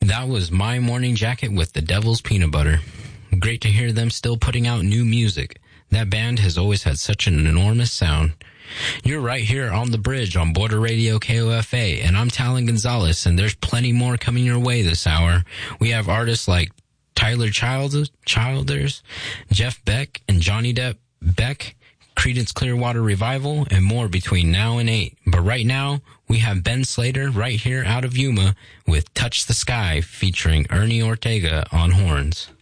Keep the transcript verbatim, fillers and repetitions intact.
That was My Morning Jacket with the Devil's Peanut Butter. Great to hear them still putting out new music. That band has always had such an enormous sound. You're right here on the bridge on Border Radio K O F A, and I'm Talon Gonzalez, and there's plenty more coming your way this hour. We have artists like Tyler Childers, Childers, Jeff Beck, and Johnny Depp Beck, Creedence Clearwater Revival, and more between now and eight. But right now, we have Ben Slater right here out of Yuma with Touch the Sky featuring Ernie Ortega on horns.